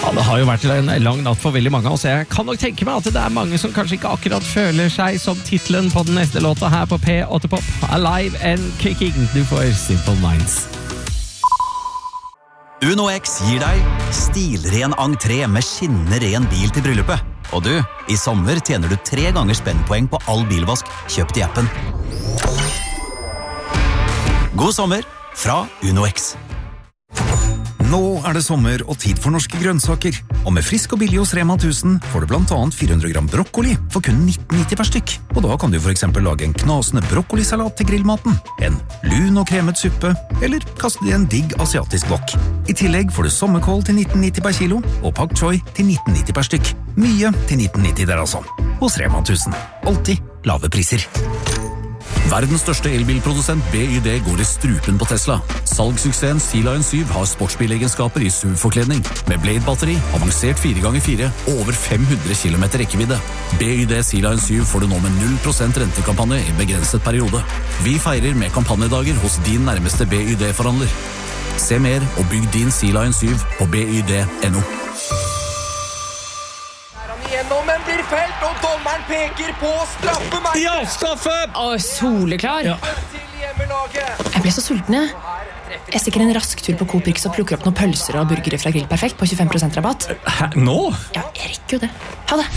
Ja, det har jo vært en lang natt for veldig mange, så jeg kan nok tenke meg at det mange som kanskje ikke akkurat føler seg som titlen på den neste låta her på P8 Pop. Alive and Kicking. Du får Simple Minds. Uno X gir deg stilren entré med skinnende ren bil til bryllupet. Og du, i sommer tjener du 3 ganger spennpoeng på all bilvask kjøpt i appen. God sommer fra Uno X. Nå det sommer og tid for norske grønnsaker. Og med frisk og billig hos Rema 1000 får du blant annet 400 gram brokkoli for kun 19,90 per stykk. Og da kan du for eksempel lage en knasende brokkolisalat til grillmaten, en lun og kremet suppe, eller kaste det i en digg asiatisk wok. I tillegg får du sommerkål til 19,90 per kilo, og pak choi til 19,90 per stykk. Mye til 19,90 der altså. Hos Rema 1000. Alltid lave priser. Verdens største elbilprodusent BYD går i strupen på Tesla. Salgssuksessen Sea Lion 7 har sportsbilegenskaper i SUV-forkledning, med Blade-batteri, avansert 4x4 og over 500 km rekkevidde. BYD Sea Lion 7 får du nå med 0% rentekampanje i begrenset periode. Vi feirer med kampanjedager hos din nærmeste BYD-forhandler. Se mer og bygg din Sea Lion 7 på byd.no. Gjennom en blir felt, og dommeren peker på straffemerket. Ja, straffe! Soleklar. Ja. Til hjemmelaget. Jeg ble så sulten, jeg stikker en rask tur på Coop Rix og plukker opp noen pølser og burgere fra Grill Perfekt på 25% rabatt. Hæ, nå? Ja, jeg rekker jo det. Ha det.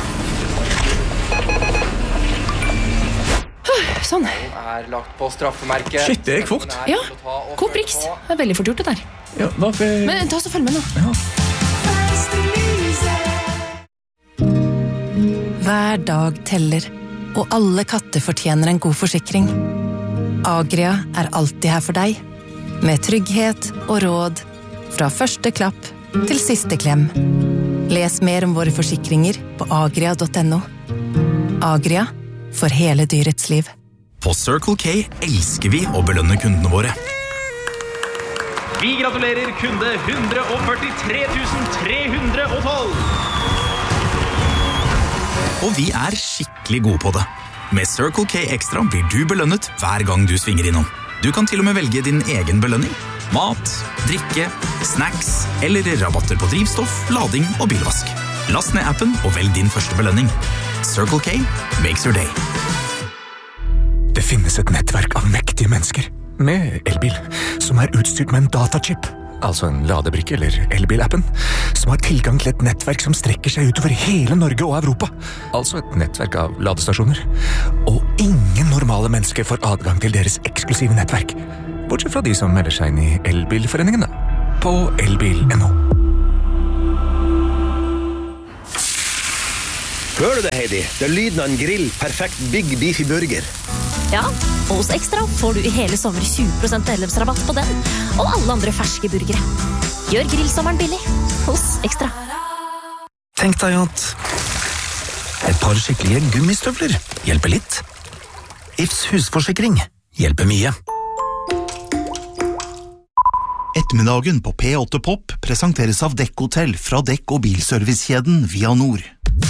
Sånn. Lagt på straffemerket. Shit, det gikk fort. Ja, Coop Rix. Det veldig fort gjort det der. Ja, hvorfor... Men ta oss og følg med nå. Ja. Hver dag teller, og alle katter fortjener en god forsikring. Agria alltid her for deg, med trygghet og råd, fra første klapp til siste klem. Les mer om våre forsikringer på agria.no. Agria, for hele dyrets liv. På Circle K elsker vi å belønne kundene våre. Vi gratulerer kunde 143 312. Og vi skikkelig gode på det. Med Circle K Extra blir du belønnet hver gang du svinger innom. Du kan til og med velge din egen belønning. Mat, drikke, snacks eller rabatter på drivstoff, lading og bilvask. Last ned appen og velg din første belønning. Circle K makes your day. Det finnes et nettverk av mektige mennesker med elbil som utstyrt med en datachip, altså en ladebrikke eller elbilappen, som har tilgang til et nettverk som strekker seg utover hele Norge og Europa. Altså et nettverk av ladestasjoner. Og ingen normale mennesker får adgang til deres eksklusive nettverk, bortsett fra de som melder seg inn i elbilforeningen på elbil.no. Hører du det, Heidi? Det lyden av en grill, perfekt Big Beefy Burger. Ja, og hos Extra får du i hele sommer 20% medlemsrabatt på den, og alle andre ferske burgere. Gjør grillsommeren billig hos Extra. Tenk deg at et par skikkelige gummistøvler hjelper litt. Ifs husforsikring hjelper mye. Ettermiddagen på P8 Pop presenteres av Dekk Hotell fra Dekk- og bilservicekjeden Via Nord.